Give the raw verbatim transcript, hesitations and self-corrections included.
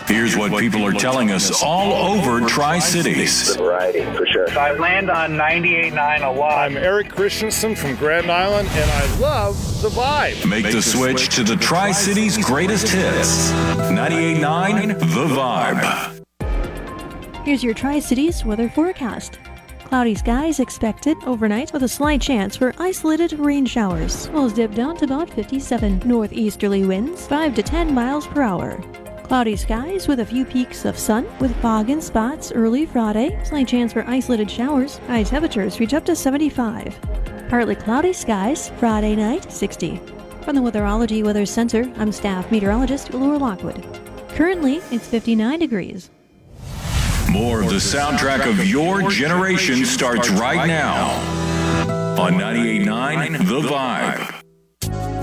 Here's what people are telling us all over Tri-Cities. The variety, for sure. I land on ninety-eight point nine a lot. I'm Eric Christensen from Grand Island, and I love the vibe. Make the switch to the Tri-Cities greatest hits. ninety-eight point nine The Vibe. Here's your Tri-Cities weather forecast. Cloudy skies expected overnight with a slight chance for isolated rain showers. Will dip down to about fifty-seven. Northeasterly winds five to ten miles per hour. Cloudy skies with a few peaks of sun with fog in spots early Friday. Slight chance for isolated showers. High temperatures reach up to seventy-five. Partly cloudy skies Friday night, sixty. From the Weatherology Weather Center, I'm staff meteorologist Laura Lockwood. Currently, it's fifty-nine degrees. More of the soundtrack of your generation starts right now on ninety-eight point nine The Vibe.